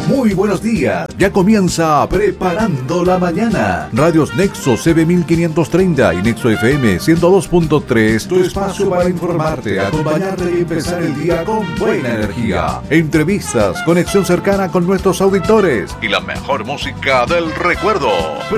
Muy buenos días, ya comienza Preparando la Mañana. Radios Nexo CB 1530 y Nexo FM 102.3, tu espacio para informarte, acompañarte y empezar el día con buena energía. Entrevistas, conexión cercana con nuestros auditores y la mejor música del recuerdo.